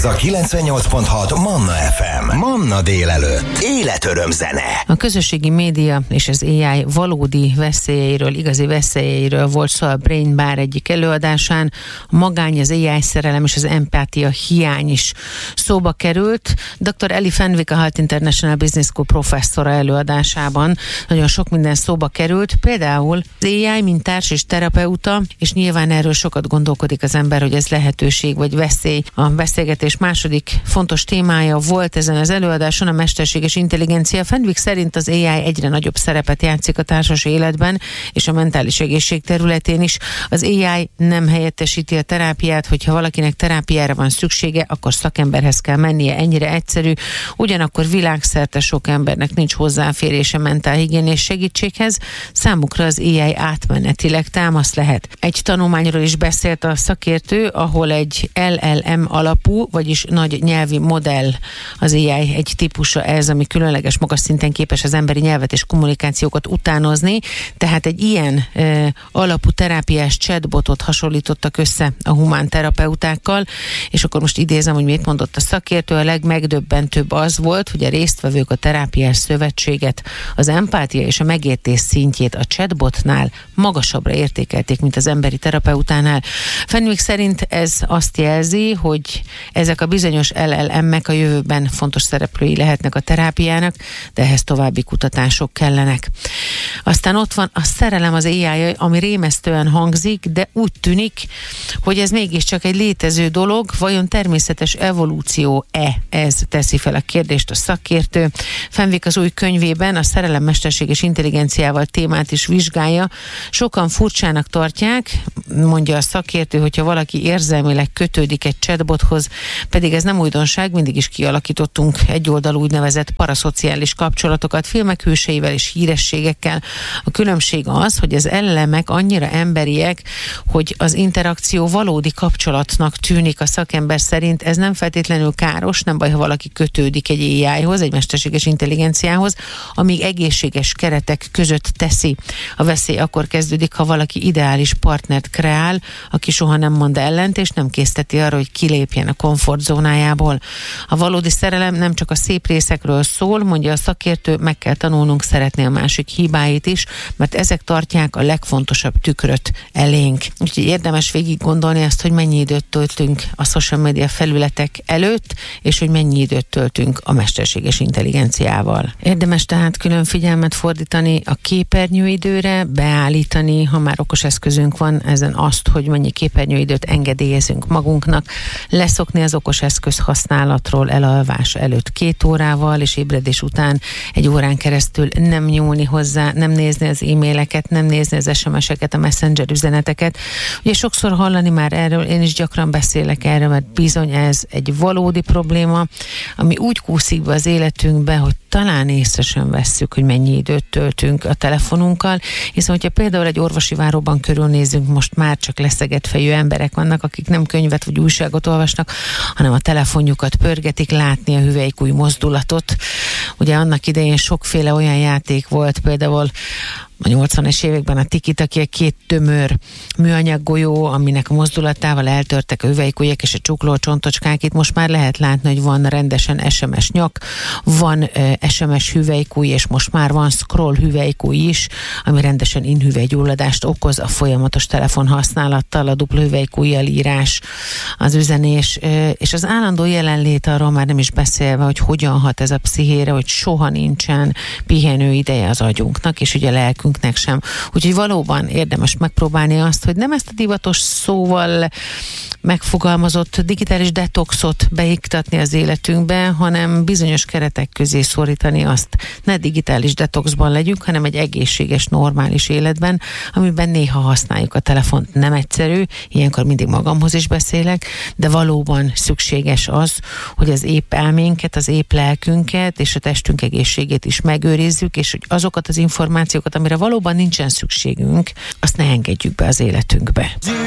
Ez a 98.6 Manna FM. Manna délelőtt. Életöröm zene. A közösségi média és az AI valódi veszélyeiről, igazi veszélyeiről volt szó a Brain Bar egyik előadásán. A magány, az AI szerelem és az empátia hiány is szóba került. Dr. Ellie Fenwick, a Hult International Business School professzora előadásában nagyon sok minden szóba került. Például az AI, mint társ és terapeuta, és nyilván erről sokat gondolkodik az ember, hogy ez lehetőség vagy veszély. A beszélgetés második fontos témája volt ezen az előadáson a mesterséges intelligencia. Fenwick szerint az AI egyre nagyobb szerepet játszik a társas életben és a mentális egészség területén is. Az AI nem helyettesíti a terápiát, hogyha valakinek terápiára van szüksége, akkor szakemberhez kell mennie, ennyire egyszerű. Ugyanakkor világszerte sok embernek nincs hozzáférése mentálhigiénés segítséghez, számukra az AI átmenetileg támasz lehet. Egy tanulmányról is beszélt a szakértő, ahol egy LLM alapú, vagyis nagy nyelvi modell, az AI egy típusa ez, ami különleges magas szinten képes az emberi nyelvet és kommunikációkat utánozni, tehát egy ilyen alapú terápiás chatbotot hasonlítottak össze a humán terapeutákkal, és akkor most idézem, hogy mit mondott a szakértő, a legmegdöbbentőbb az volt, hogy a résztvevők a terápiás szövetséget, az empátia és a megértés szintjét a chatbotnál magasabbra értékelték, mint az emberi terapeutánál. Fenwick szerint ez azt jelzi, hogy ezek a bizonyos LLM-ek a jövőben fontos szereplői lehetnek a terápiának, de ehhez további kutatások kellenek. Aztán ott van a szerelem, az AI, ami rémesztően hangzik, de úgy tűnik, hogy ez mégiscsak egy létező dolog, vajon természetes evolúció-e? Ez teszi fel a kérdést a szakértő. Fenwick az új könyvében a szerelem mesterséges intelligenciával témát is vizsgálja. Sokan furcsának tartják, mondja a szakértő, hogyha valaki érzelmileg kötődik egy chatbothoz, pedig ez nem újdonság, mindig is kialakítottunk egyoldalú úgynevezett paraszociális kapcsolatokat filmek hőseivel és hírességekkel. A különbség az, hogy az LLM-ek annyira emberiek, hogy az interakció valódi kapcsolatnak tűnik a szakember szerint. Ez nem feltétlenül káros, nem baj, ha valaki kötődik egy AI-hoz, egy mesterséges intelligenciához, amíg egészséges keretek között teszi. A veszély akkor kezdődik, ha valaki ideális partnert kreál, aki soha nem mond ellent, és nem készteti arra, hogy kilépjen a komfortzónájából. A valódi szerelem nem csak a szép részekről szól, mondja a szakértő, meg kell tanulnunk szeretni a másik hibáit is, mert ezek tartják a legfontosabb tükröt elénk. Úgyhogy érdemes végig gondolni azt, hogy mennyi időt töltünk a social media felületek előtt, és hogy mennyi időt töltünk a mesterséges intelligenciával. Érdemes tehát külön figyelmet fordítani a képernyőidőre, beállítani, ha már okos eszközünk van, ezen azt, hogy mennyi képernyőidőt engedélyezünk magunknak, leszokni az okos eszköz használatról elalvás előtt 2 órával, és ébredés után 1 órán keresztül nem nyúlni hozzá, nem nézni az e-maileket, nem nézni az SMS-eket, a messenger üzeneteket. Ugye sokszor hallani már erről, én is gyakran beszélek erről, mert bizony ez egy valódi probléma, ami úgy kúszik be az életünkbe, hogy talán észre sem vesszük, hogy mennyi időt töltünk a telefonunkkal, hiszen hogyha például egy orvosi váróban körülnézünk, most már csak leszegett fejű emberek vannak, akik nem könyvet vagy újságot olvasnak, hanem a telefonjukat pörgetik, látni a hüvelykúj mozdulatot. Ugye annak idején sokféle olyan játék volt, például a 80-es években a tiki-taki, 2 tömör műanyag golyó, aminek a mozdulatával eltörtek a hüvelykujjak és a csukló csontocskák. Itt most már lehet látni, hogy van rendesen SMS nyak, van SMS hüvelykúj, és most már van scroll hüvelykúj is, ami rendesen inhüvelygyulladást okoz a folyamatos telefonhasználattal, a dupla hüvelykújjal írás, az üzenés, és az állandó jelenlét, arról már nem is beszélve, hogy hogyan hat ez a pszichére, hogy soha nincsen pihenő ideje az agyunknak, és ugye lelkünknek sem. Úgyhogy valóban érdemes megpróbálni azt, hogy nem ezt a divatos szóval megfogalmazott digitális detoxot beiktatni az életünkbe, hanem bizonyos keretek közé szorítani azt. Ne digitális detoxban legyünk, hanem egy egészséges, normális életben, amiben néha használjuk a telefont. Nem egyszerű, ilyenkor mindig magamhoz is beszélek, de valóban szükséges az, hogy az épp elménket, az épp lelkünket és a testünk egészségét is megőrizzük, és hogy azokat az információkat, amire valóban nincsen szükségünk, azt ne engedjük be az életünkbe.